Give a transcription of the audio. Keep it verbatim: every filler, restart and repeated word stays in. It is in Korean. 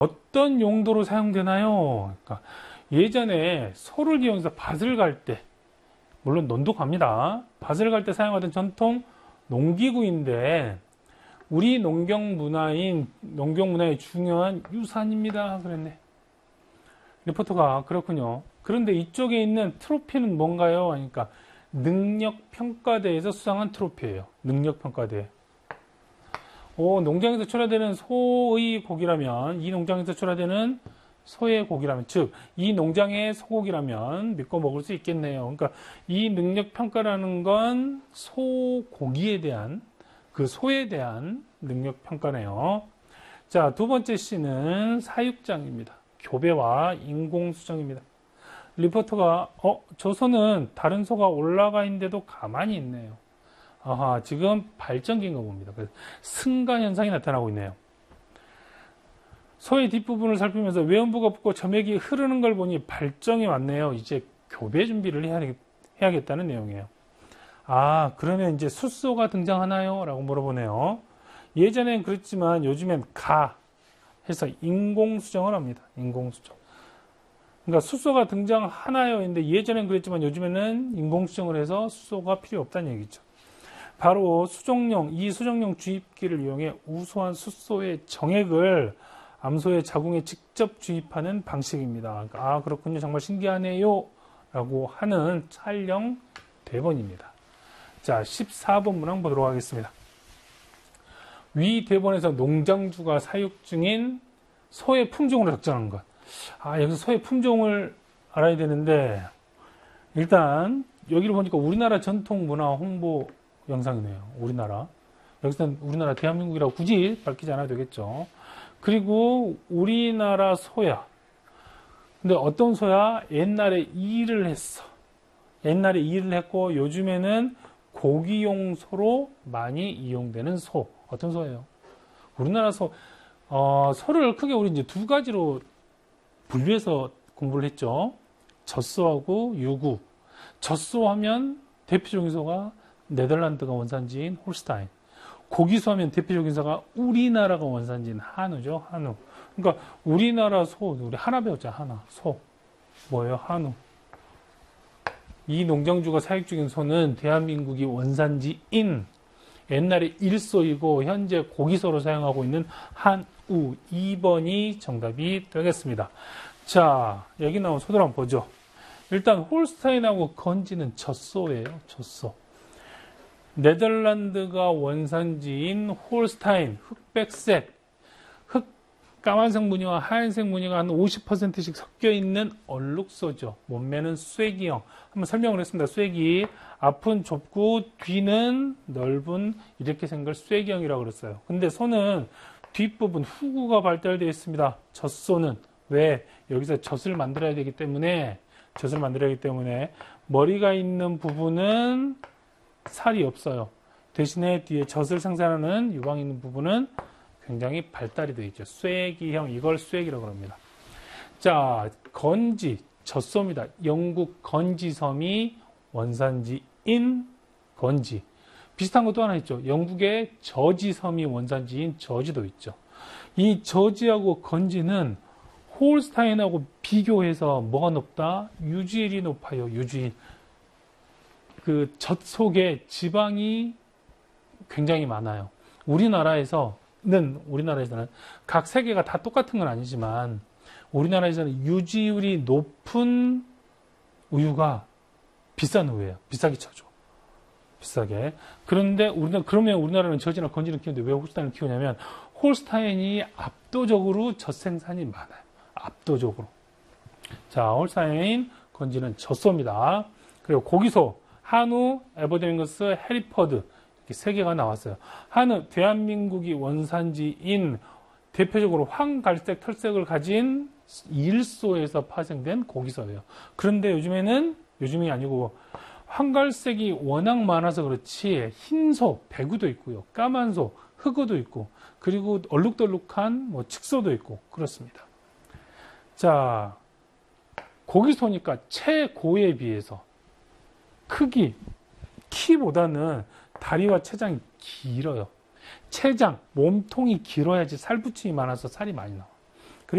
어떤 용도로 사용되나요? 그러니까 예전에 소를 이용해서 밭을 갈 때, 물론 논도 갑니다. 밭을 갈 때 사용하던 전통 농기구인데 우리 농경 문화인 농경 문화의 중요한 유산입니다. 그랬네. 리포터가 그렇군요. 그런데 이쪽에 있는 트로피는 뭔가요? 그러니까 능력평가대에서 수상한 트로피예요. 능력평가대. 오, 농장에서 출하되는 소의 고기라면, 이 농장에서 출하되는 소의 고기라면, 즉, 이 농장의 소고기라면 믿고 먹을 수 있겠네요. 그러니까 이 능력평가라는 건 소고기에 대한, 그 소에 대한 능력평가네요. 자, 두 번째 C는 사육장입니다. 교배와 인공수정입니다. 리포터가, 어, 저 소는 다른 소가 올라가 있는데도 가만히 있네요. 아하, 지금 발전기인 거 봅니다. 그래서 승가 현상이 나타나고 있네요. 소의 뒷부분을 살피면서 외음부가 붙고 점액이 흐르는 걸 보니 발정이 왔네요. 이제 교배 준비를 해야, 해야겠다는 내용이에요. 아, 그러면 이제 숫소가 등장하나요? 라고 물어보네요. 예전엔 그랬지만 요즘엔 가 해서 인공수정을 합니다. 인공수정. 그러니까 숫소가 등장하나요? 근데 예전엔 그랬지만 요즘에는 인공수정을 해서 숫소가 필요 없다는 얘기죠. 바로 수정용, 이 수정용 주입기를 이용해 우수한 숫소의 정액을 암소의 자궁에 직접 주입하는 방식입니다. 아, 그렇군요. 정말 신기하네요. 라고 하는 촬영 대본입니다. 자, 십사 번 문항 보도록 하겠습니다. 위 대본에서 농장주가 사육 중인 소의 품종으로 적정한 것. 아, 여기서 소의 품종을 알아야 되는데, 일단, 여기를 보니까 우리나라 전통 문화 홍보 영상이네요. 우리나라. 여기서는 우리나라 대한민국이라고 굳이 밝히지 않아도 되겠죠. 그리고 우리나라 소야. 근데 어떤 소야? 옛날에 일을 했어. 옛날에 일을 했고 요즘에는 고기용 소로 많이 이용되는 소. 어떤 소예요? 우리나라 소. 어, 소를 크게 우리 이제 두 가지로 분류해서 공부를 했죠. 젖소하고 유구. 젖소 하면 대표적인 소가 네덜란드가 원산지인 홀스타인. 고기소 하면 대표적인 소가 우리나라가 원산지인 한우죠. 한우. 그러니까 우리나라 소, 우리 하나 배웠잖아. 하나. 소. 뭐예요? 한우. 이 농장주가 사육 중인 소는 대한민국이 원산지인 옛날에 일소이고 현재 고기소로 사용하고 있는 한우. 이 번이 정답이 되겠습니다. 자, 여기 나온 소들 한번 보죠. 일단 홀스타인하고 건지는 젖소예요. 젖소. 네덜란드가 원산지인 홀스타인, 흑백색, 흑, 까만색 무늬와 하얀색 무늬가 한 오십 퍼센트씩 섞여 있는 얼룩소죠. 몸매는 쐐기형. 한번 설명을 했습니다. 쐐기. 앞은 좁고 뒤는 넓은 이렇게 생긴 걸 쐐기형이라고 그랬어요. 근데 소는 뒷부분 후구가 발달되어 있습니다. 젖소는. 왜? 여기서 젖을 만들어야 되기 때문에, 젖을 만들어야 하기 때문에 머리가 있는 부분은 살이 없어요. 대신에 뒤에 젖을 생산하는 유방이 있는 부분은 굉장히 발달이 되어 있죠. 쐐기형, 이걸 쐐기라고 합니다. 자, 건지, 젖소입니다. 영국 건지섬이 원산지인 건지. 비슷한 것도 하나 있죠. 영국의 저지섬이 원산지인 저지도 있죠. 이 저지하고 건지는 홀스타인하고 비교해서 뭐가 높다? 유지일이 높아요. 유지일. 그 젖 속에 지방이 굉장히 많아요. 우리나라에서는 우리나라에서는 각 세계가 다 똑같은 건 아니지만 우리나라에서는 유지율이 높은 우유가 비싼 우유예요. 비싸게 쳐줘. 비싸게. 그런데 우리나라 그러면 우리나라는 젖이나 건지를 키우는데 왜 홀스타인을 키우냐면 홀스타인이 압도적으로 젖 생산이 많아요. 압도적으로. 자, 홀스타인 건지는 젖소입니다. 그리고 고기소. 한우, 에버데밍거스, 해리퍼드 이렇게 세 개가 나왔어요. 한우, 대한민국이 원산지인 대표적으로 황갈색 털색을 가진 일소에서 파생된 고기소예요. 그런데 요즘에는 요즘이 아니고 황갈색이 워낙 많아서 그렇지 흰소, 배구도 있고요. 까만소, 흑우도 있고 그리고 얼룩덜룩한 뭐 칡소도 있고 그렇습니다. 자, 고기소니까 최고에 비해서 크기, 키보다는 다리와 체장이 길어요. 체장, 몸통이 길어야지 살 붙임이 많아서 살이 많이 나와요.